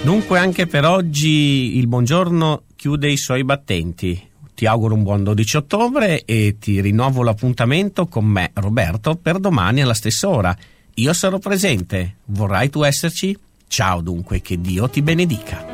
Dunque anche per oggi il buongiorno chiude i suoi battenti. Ti auguro un buon 12 ottobre e ti rinnovo l'appuntamento con me, Roberto, per domani alla stessa ora. Io sarò presente. Vorrai tu esserci? Ciao dunque, che Dio ti benedica.